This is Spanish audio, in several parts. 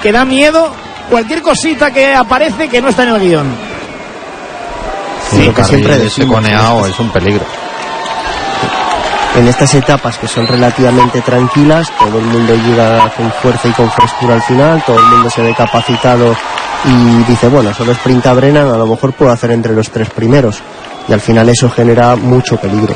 que da miedo cualquier cosita que aparece que no está en el guión. Sí, lo que siempre decimos, coneado es un peligro. En estas etapas que son relativamente tranquilas, todo el mundo llega con fuerza y con frescura al final, todo el mundo se ve capacitado y dice, bueno, solo sprinta Brennan, a lo mejor puedo hacer entre los 3 primeros, y al final eso genera mucho peligro.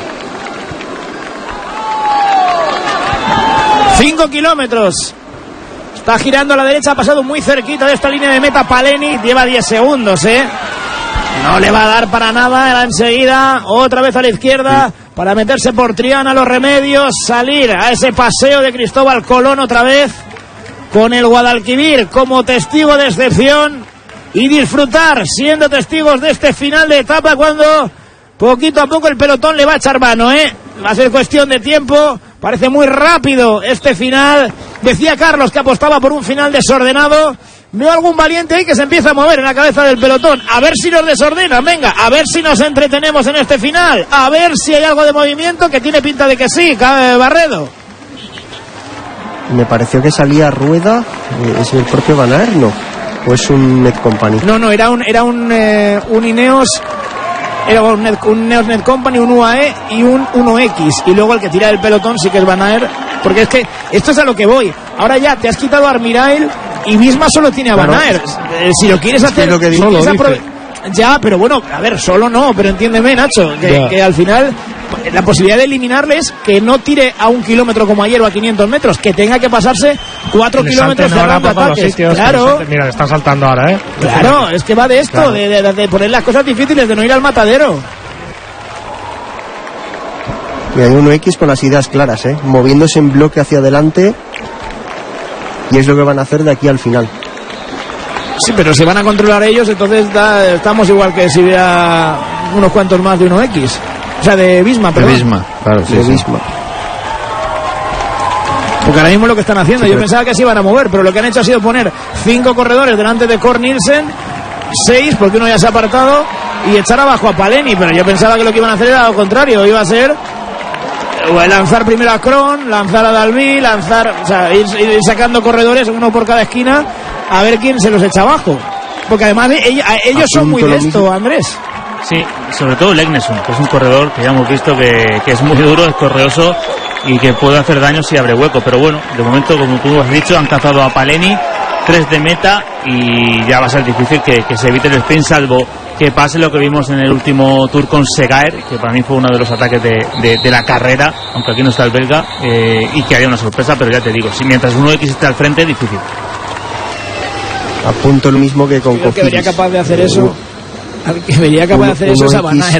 5 kilómetros. Está girando a la derecha, ha pasado muy cerquita de esta línea de meta Paleni, lleva 10 segundos, no le va a dar para nada. Era enseguida, otra vez a la izquierda, para meterse por Triana Los Remedios, salir a ese paseo de Cristóbal Colón otra vez, con el Guadalquivir como testigo de excepción, y disfrutar siendo testigos de este final de etapa, cuando poquito a poco el pelotón le va a echar mano, va a ser cuestión de tiempo. Parece muy rápido este final. Decía Carlos que apostaba por un final desordenado. Veo algún valiente ahí que se empieza a mover en la cabeza del pelotón. A ver si nos desordenan, venga, a ver si nos entretenemos en este final, a ver si hay algo de movimiento, que tiene pinta de que sí, Barredo. Me pareció que salía Rueda, ¿es el propio Van Aert? No, o es un Net Company. No, era un Ineos. Era un Neos Net Company, un UAE y un 1X. Y luego el que tira del pelotón sí que es Van Aert. Porque es que esto es a lo que voy. Ahora ya te has quitado a Armirail y Visma solo tiene a Van Aert. Si lo quieres hacer, lo que ya, pero bueno, a ver, solo no, pero entiéndeme, Nacho, que al final la posibilidad de eliminarles, que no tire a 1 kilómetro como ayer o a 500 metros, que tenga que pasarse 4 kilómetros cerrando ataques. Claro. Mira, le están saltando ahora, Claro, es que va de esto, claro, de poner las cosas difíciles, de no ir al matadero. Y hay uno X con las ideas claras, moviéndose en bloque hacia adelante, y es lo que van a hacer de aquí al final. Sí, pero si van a controlar ellos, entonces estamos igual que si hubiera unos cuantos más de 1X. O sea, de Visma, perdón. De Visma, claro, sí. De Visma. Porque ahora mismo lo que están haciendo, yo pensaba que se iban a mover, pero lo que han hecho ha sido poner 5 corredores delante de Kort Nielsen, 6, porque uno ya se ha apartado, y echar abajo a Paleni, pero yo pensaba que lo que iban a hacer era lo contrario, iba a ser lanzar primero a Kron, lanzar a Dalby, ir sacando corredores, uno por cada esquina, a ver quién se los echa abajo. Porque además ellos son muy de esto, Andrés. Sí, sobre todo Legnesson, que es un corredor que ya hemos visto que es muy duro, es correoso y que puede hacer daño si abre hueco. Pero bueno, de momento, como tú has dicho, han cazado a Paleni, 3 de meta, y ya va a ser difícil que se evite el sprint, salvo que pase lo que vimos en el último Tour con Segaer, que para mí fue uno de los ataques de la carrera, aunque aquí no está el belga, y que haya una sorpresa. Pero ya te digo, si mientras 1X esté al frente, difícil. Apunto lo mismo que con Cofidis. Que vería capaz de hacer eso. Al que vería capaz de hacer eso es a Van Aert,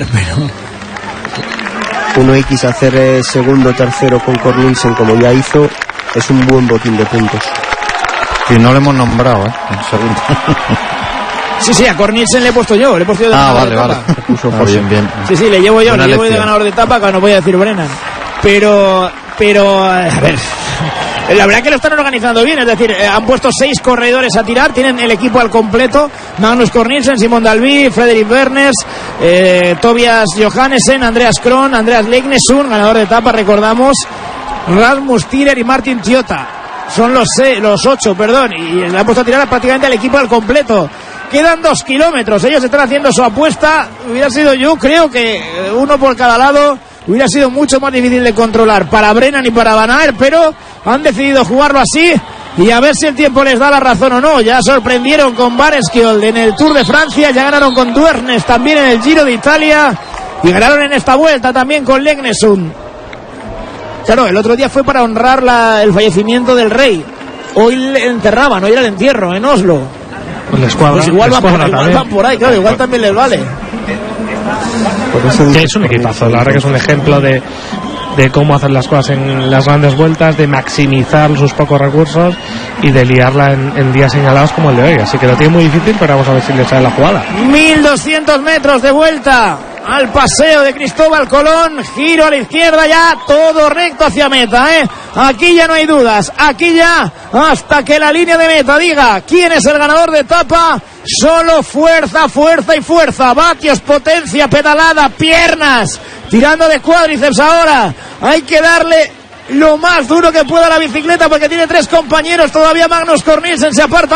pero 1X hacer segundo, tercero con Kort Nielsen como ya hizo, es un buen botín de puntos. Y no lo hemos nombrado, en segundo. Sí, a Kort Nielsen le he puesto yo, de ganador de etapa. Vale. Bien. Sí, le llevo yo, le llevo de ganador de etapa, que no voy a decir Brennan. Pero, a ver, la verdad que lo están organizando bien, es decir, han puesto 6 corredores a tirar, tienen el equipo al completo: Magnus Kort Nielsen, Simon Dalby, Frederick Berners, Tobias Johannesen, Andreas Kron, Andreas Legnesson, ganador de etapa, recordamos, Rasmus Tiller y Martin Tiota. Son los 8, y le han puesto a tirar prácticamente al equipo al completo. Quedan 2 kilómetros, ellos están haciendo su apuesta. Hubiera sido, yo creo que uno por cada lado, hubiera sido mucho más difícil de controlar para Brennan y para Van Aert, pero han decidido jugarlo así, y a ver si el tiempo les da la razón o no. Ya sorprendieron con Bareskjold en el Tour de Francia, ya ganaron con Duernes también en el Giro de Italia, y ganaron en esta vuelta también con Legnesson. Claro, el otro día fue para honrar el fallecimiento del rey. Hoy le enterraban, hoy era el entierro en Oslo. Pues igual van por ahí, claro, igual también les vale. Que es un equipazo, la verdad que es un ejemplo de cómo hacer las cosas en las grandes vueltas, de maximizar sus pocos recursos y de liarla en días señalados como el de hoy. Así que lo tiene muy difícil, pero vamos a ver si le sale la jugada. 1200 metros de vuelta al paseo de Cristóbal Colón, giro a la izquierda, ya todo recto hacia meta, aquí ya no hay dudas, aquí ya hasta que la línea de meta diga quién es el ganador de etapa, solo fuerza, fuerza y fuerza, vatios, potencia, pedalada, piernas, tirando de cuádriceps ahora, hay que darle lo más duro que pueda a la bicicleta porque tiene 3 compañeros, todavía Magnus Kort Nielsen se aparta